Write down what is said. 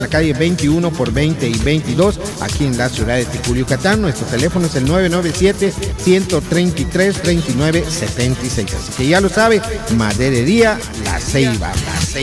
la calle 21 por 20 y 22, aquí en la ciudad de Ticul, Yucatán. Nuestro teléfono es el 997-133-3976. Así que ya lo sabe, Maderería La Ceiba.